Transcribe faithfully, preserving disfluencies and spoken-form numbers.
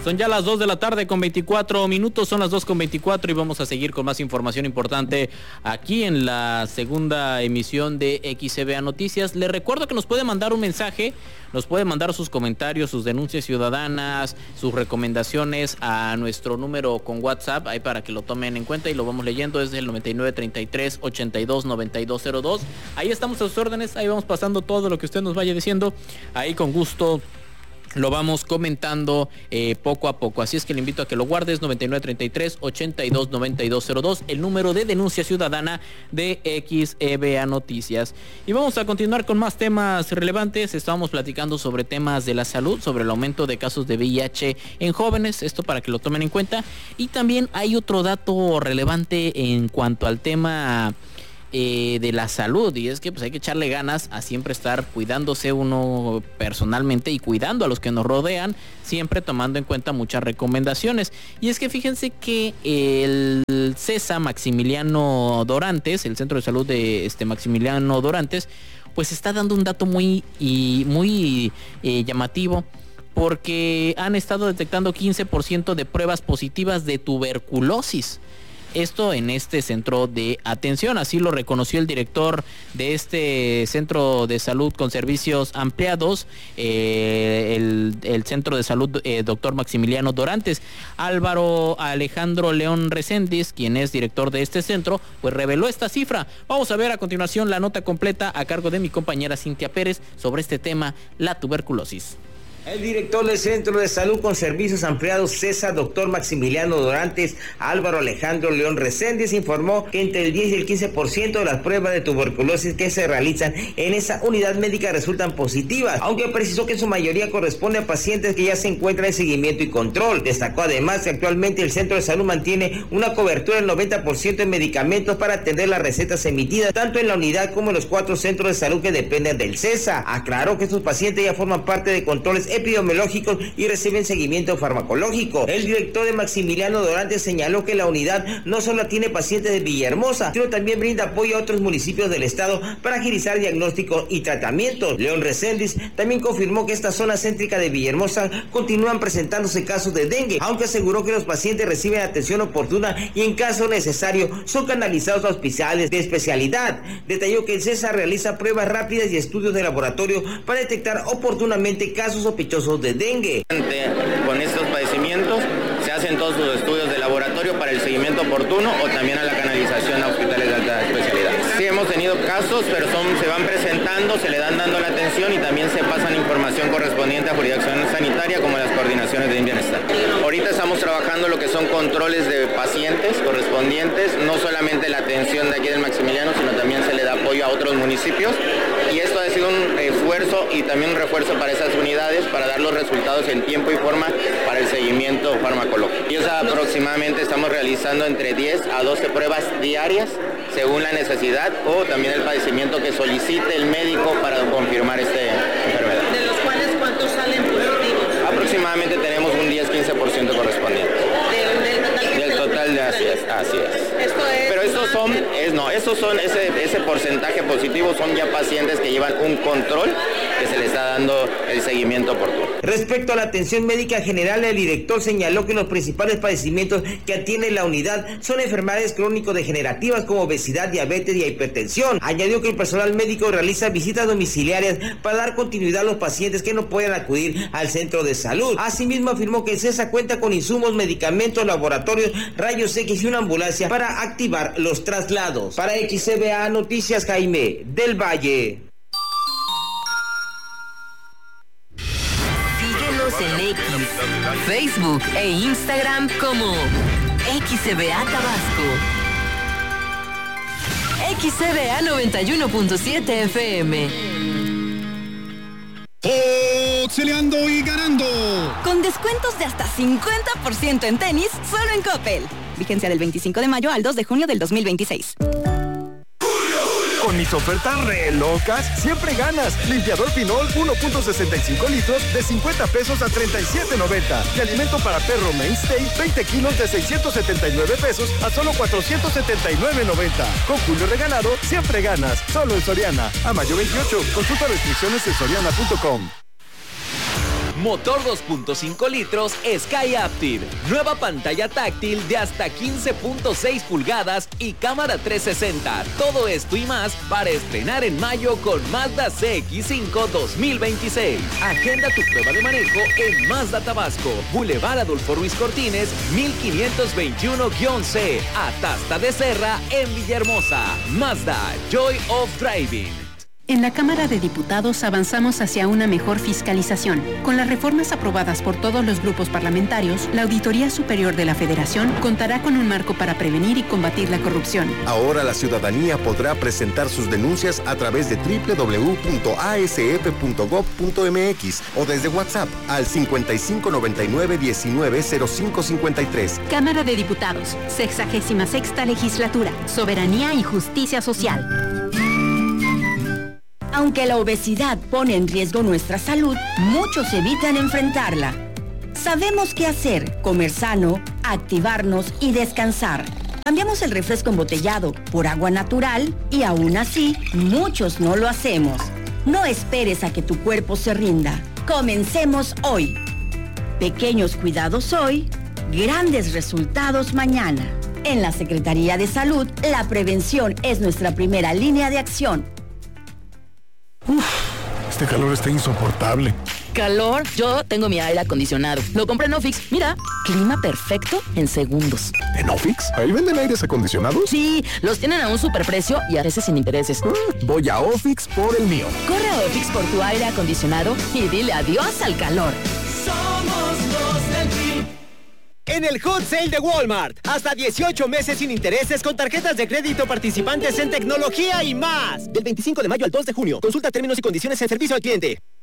Son ya las dos de la tarde con veinticuatro minutos, son las dos con veinticuatro y vamos a seguir con más información importante aquí en la segunda emisión de X C B A Noticias. Les recuerdo que nos puede mandar un mensaje, nos puede mandar sus comentarios, sus denuncias ciudadanas, sus recomendaciones a nuestro número con WhatsApp, ahí para que lo tomen en cuenta y lo vamos leyendo, es el noventa y nueve, treinta y tres, ochenta y dos, noventa y dos cero dos. Ahí estamos a sus órdenes, ahí vamos pasando todo lo que usted nos vaya diciendo, ahí con gusto lo vamos comentando eh, poco a poco. Así es que le invito a que lo guardes, noventa y nueve, treinta y tres, ochenta y dos, noventa y dos cero dos, el número de denuncia ciudadana de X E B A Noticias. Y vamos a continuar con más temas relevantes. Estábamos platicando sobre temas de la salud, sobre el aumento de casos de V I H en jóvenes, esto para que lo tomen en cuenta. Y también hay otro dato relevante en cuanto al tema Eh, de la salud, y es que pues hay que echarle ganas a siempre estar cuidándose uno personalmente y cuidando a los que nos rodean, siempre tomando en cuenta muchas recomendaciones. Y es que fíjense que el CESA Maximiliano Dorantes, el Centro de Salud de este Maximiliano Dorantes, pues está dando un dato muy y muy eh, llamativo, porque han estado detectando quince por ciento de pruebas positivas de tuberculosis. Esto en este centro de atención, así lo reconoció el director de este centro de salud con servicios ampliados, eh, el, el centro de salud eh, doctor Maximiliano Dorantes. Álvaro Alejandro León Reséndiz, quien es director de este centro, pues reveló esta cifra. Vamos a ver a continuación la nota completa a cargo de mi compañera Cintia Pérez sobre este tema, la tuberculosis. El director del Centro de Salud con Servicios Ampliados CESA, doctor Maximiliano Dorantes, Álvaro Alejandro León Reséndiz, informó que entre el diez y el quince por ciento de las pruebas de tuberculosis que se realizan en esa unidad médica resultan positivas, aunque precisó que en su mayoría corresponde a pacientes que ya se encuentran en seguimiento y control. Destacó además que actualmente el Centro de Salud mantiene una cobertura del noventa por ciento en medicamentos para atender las recetas emitidas tanto en la unidad como en los cuatro centros de salud que dependen del CESA. Aclaró que estos pacientes ya forman parte de controles epidemiológicos y reciben seguimiento farmacológico. El director de Maximiliano Dorantes señaló que la unidad no solo tiene pacientes de Villahermosa, sino también brinda apoyo a otros municipios del estado para agilizar diagnósticos y tratamientos. León Reséndiz también confirmó que esta zona céntrica de Villahermosa continúan presentándose casos de dengue, aunque aseguró que los pacientes reciben atención oportuna y en caso necesario son canalizados a hospitales de especialidad. Detalló que el CESA realiza pruebas rápidas y estudios de laboratorio para detectar oportunamente casos sospechosos de dengue. Con estos padecimientos se hacen todos sus estudios de laboratorio para el seguimiento oportuno o también a la canalización a hospitales de alta especialidad. Sí hemos tenido casos, pero son, se van presentando, se le dan dando la atención y también se pasan información correspondiente a jurisdicción sanitaria como las coordinaciones de bienestar. Ahorita estamos trabajando lo que son controles de pacientes correspondientes, no solamente la atención de aquí del Maximiliano, sino también se le da apoyo a otros municipios, y esto ha sido un esfuerzo y también un refuerzo para esas unidades para dar los resultados en tiempo y forma para el seguimiento farmacológico. Y o sea, aproximadamente estamos realizando entre diez a doce pruebas diarias según la necesidad o también el padecimiento que solicite el médico para confirmar esta enfermedad. ¿De los cuales cuántos salen positivos? Aproximadamente tenemos un diez a quince por ciento correspondiente. ¿Del, del total? Del total de así es, así es. Esto es... Pero estos son, es, no, estos son, ese, ese porcentaje positivo son ya pacientes que llevan un control que se les está dando el seguimiento oportuno. Respecto a la atención médica general, el director señaló que los principales padecimientos que atiende la unidad son enfermedades crónico-degenerativas como obesidad, diabetes y hipertensión. Añadió que el personal médico realiza visitas domiciliarias para dar continuidad a los pacientes que no puedan acudir al centro de salud. Asimismo, afirmó que el CESA cuenta con insumos, medicamentos, laboratorios, rayos X y una ambulancia para activar los traslados. Para X C B A Noticias, Jaime del Valle. En X, Facebook e Instagram como X C B A Tabasco. X C B A noventa y uno punto siete F M. Boxeleando y ganando. Con descuentos de hasta cincuenta por ciento en tenis, solo en Coppel. Vigencia del veinticinco de mayo al dos de junio del dos mil veintiséis. Con mis ofertas re locas, siempre ganas. Limpiador Pinol uno punto sesenta y cinco litros de cincuenta pesos a treinta y siete noventa. Y alimento para perro Mainstay veinte kilos de seiscientos setenta y nueve pesos a solo cuatrocientos setenta y nueve noventa. Con Julio regalado, siempre ganas. Solo en Soriana. A mayo veintiocho. Consulta restricciones en soriana punto com. Motor dos punto cinco litros Sky Active. Nueva pantalla táctil de hasta quince punto seis pulgadas y cámara trescientos sesenta. Todo esto y más para estrenar en mayo con Mazda C X cinco dos mil veintiséis. Agenda tu prueba de manejo en Mazda Tabasco. Boulevard Adolfo Ruiz Cortines, mil quinientos veintiuno C. Atasta de Serra en Villahermosa. Mazda, Joy of Driving. En la Cámara de Diputados avanzamos hacia una mejor fiscalización. Con las reformas aprobadas por todos los grupos parlamentarios, la Auditoría Superior de la Federación contará con un marco para prevenir y combatir la corrupción. Ahora la ciudadanía podrá presentar sus denuncias a través de doble u doble u doble u punto a s f punto gob punto m x o desde WhatsApp al cincuenta y cinco noventa y nueve diecinueve cero cinco cincuenta y tres. Cámara de Diputados, sexagésima sexta Legislatura, Soberanía y Justicia Social. Aunque la obesidad pone en riesgo nuestra salud, muchos evitan enfrentarla. Sabemos qué hacer: comer sano, activarnos y descansar. Cambiamos el refresco embotellado por agua natural y aún así, muchos no lo hacemos. No esperes a que tu cuerpo se rinda. Comencemos hoy. Pequeños cuidados hoy, grandes resultados mañana. En la Secretaría de Salud, la prevención es nuestra primera línea de acción. Uf, este calor está insoportable. ¿Calor? Yo tengo mi aire acondicionado. Lo compré en Ofix. Mira, clima perfecto en segundos. ¿En Ofix? ¿Ahí venden aires acondicionados? Sí, los tienen a un superprecio y a veces sin intereses. Mm, voy a Ofix por el mío. Corre a Ofix por tu aire acondicionado y dile adiós al calor. Somos los del P I B. En el Hot Sale de Walmart, hasta dieciocho meses sin intereses con tarjetas de crédito participantes en tecnología y más. Del veinticinco de mayo al dos de junio. Consulta términos y condiciones en servicio al cliente.